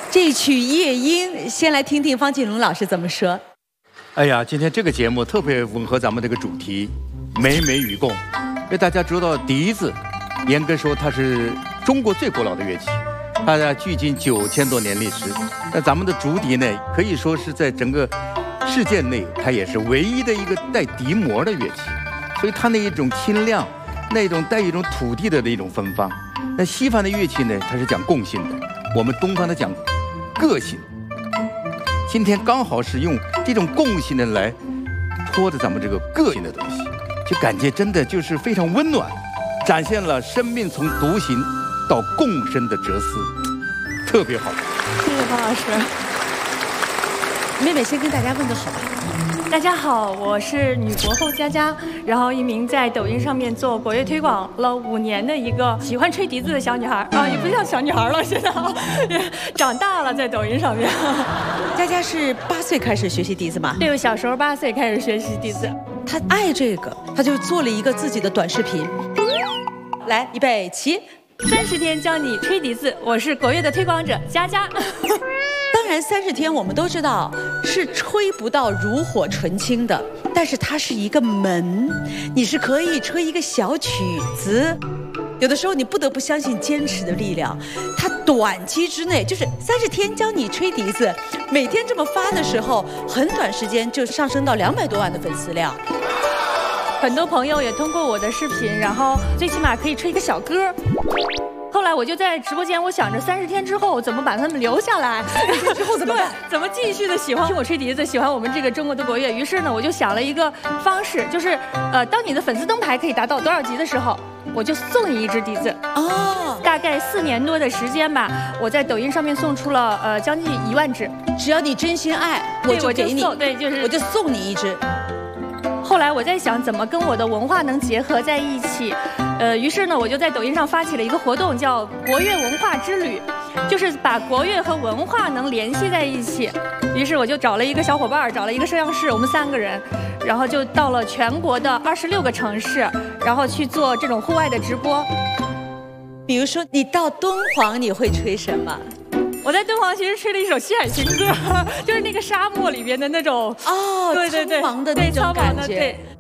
这曲《夜莺》，先来听听方锦龙老师怎么说。 哎呀，今天这个节目特别吻合咱们这个主题，美美与共。因为大家知道笛子，严格说它是中国最古老的乐器，它距今9000多年历史。那咱们的竹笛呢，可以说是在整个世界内，它也是唯一的一个带笛膜的乐器。所以它那一种清亮，那种带一种土地的一种芬芳。那西方的乐器呢，它是讲共性的，我们东方的讲个性。今天刚好是用这种共性的来托着咱们这个个性的东西，就感觉真的就是非常温暖，展现了生命从独行到共生的哲思，特别好。 谢谢方老师。 妹妹先跟大家问个好吧。 大家好，我是女国后佳佳，然后一名在抖音上面做国乐推广了5年的一个喜欢吹笛子的小女孩啊，也不叫小女孩了，现在也长大了，在抖音上面。 佳佳是8岁开始学习笛子吗？ 对，我小时候8岁开始学习笛子。 她爱这个，她就做了一个自己的短视频。来，预备起 ，30天教你吹笛子，我是国乐的推广者佳佳。 当然，30天我们都知道是吹不到炉火纯青的，但是它是一个门，你是可以吹一个小曲子。有的时候你不得不相信坚持的力量，它短期之内就是30天教你吹笛子，每天这么发的时候，很短时间就上升到200多万的粉丝量。 很多朋友也通过我的视频，然后最起码可以吹一个小歌。后来我就在直播间，我想着30天之后怎么把他们留下来， 之后怎么办？ 怎么继续的喜欢听我吹笛子，喜欢我们这个中国的国乐。于是呢，我就想了一个方式，就是当你的粉丝灯牌可以达到多少级的时候，我就送你一支笛子。哦，大概4年多的时间吧，我在抖音上面送出了将近1万支。 只要你真心爱，我就给你， 对，就是我就送你一支。 后来我在想怎么跟我的文化能结合在一起，于是呢，我就在抖音上发起了一个活动，叫国乐文化之旅，就是把国乐和文化能联系在一起。于是我就找了一个小伙伴，找了一个摄像师，我们3个人，然后就到了全国的26个城市，然后去做这种户外的直播。 比如说，你到敦煌，你会吹什么？ 我在敦煌其实吹了一首《西海情歌》，就是那个沙漠里边的那种哦， 对对对， 苍茫的那种感觉。 对，